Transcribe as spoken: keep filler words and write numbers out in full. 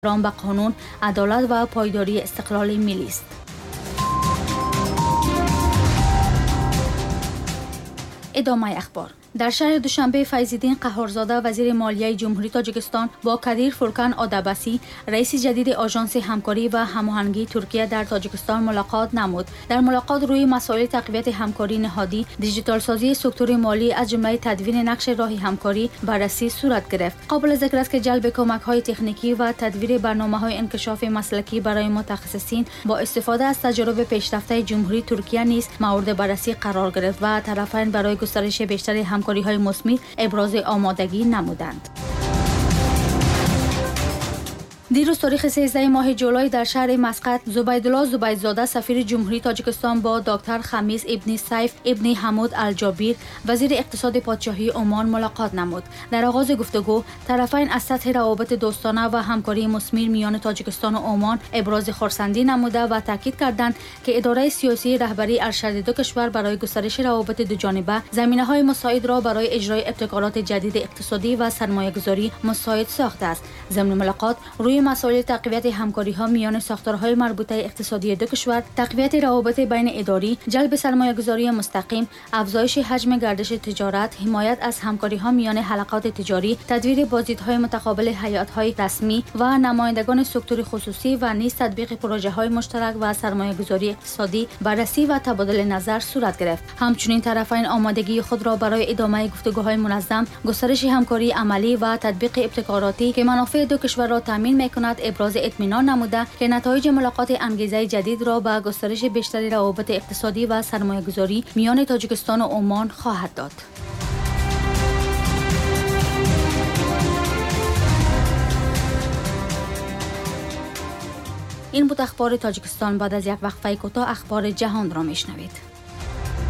احترام به قانون، عدالت و پایداری استقلال ملی است. ادامه اخبار. در شهر دوشنبه فیض‌الدین قهارزاده وزیر مالیه جمهوری تاجیکستان با کدیر فورکان آدابسی رئیس جدید آژانس همکاری و هماهنگی ترکیه در تاجیکستان ملاقات نمود. در ملاقات روی مسائل تقویت همکاری نهادی، دیجیتال سازی سکتور مالی از جمله تدوین نقش راه همکاری بررسی صورت گرفت. قابل ذکر است که جلب کمک‌های تکنیکی و تدویر برنامه‌های انکشاف مسلکی برای متخصصین با استفاده از تجربه پیشرفته جمهوری ترکیه نیز مورد بررسی قرار گرفت و طرفین برای گسترش بیشتر همکاری های مثمر ابراز آمادگی نمودند. دیروز تاریخ سیزده ماه جولای در شهر مسقط زبیدالله زبیدزاده سفیر جمهوری تاجیکستان با دکتر خمیس ابن سیف ابن حمود الجابیر وزیر اقتصاد پادشاهی عمان ملاقات نمود. در آغاز گفتگو طرفین از سطح روابط دوستانه و همکاری مثمر میان تاجیکستان و عمان ابراز خرسندی نموده و تاکید کردند که اداره سیاسی رهبری ارشد دو کشور برای گسترش روابط دوجانبه زمینه‌های مساعد را برای اجرای ابتکارات جدید اقتصادی و سرمایه‌گذاری مساعد ساخته است. ضمن ملاقات روی مسائل تقویت همکاری‌ها میان ساختارهای مربوطه اقتصادی دو کشور، تقویت روابط بین اداری، جلب سرمایه‌گذاری مستقیم، افزایش حجم گردش تجارت، حمایت از همکاری‌ها میان حلقات تجاری، تدویر بازدیدهای متقابل هیئت‌های رسمی و نمایندگان سکتور خصوصی و نیز تطبیق پروژه‌های مشترک و سرمایه‌گذاری اقتصادی بررسی و تبادل نظر صورت گرفت. همچنین طرفین آمادگی خود را برای ادامه گفتگوهای منظم، گسترش همکاری عملی و تطبیق ابتکاراتی که منافع دو کشور را تامین می‌کند ابراز اطمینان نموده که نتایج ملاقات انگیزه جدید را به گسترش بیشتر روابط اقتصادی و سرمایه‌گذاری میان تاجیکستان و عمان خواهد داد. این بود اخبار تاجیکستان. بعد از یک وقفه کوتاه اخبار جهان را میشنوید.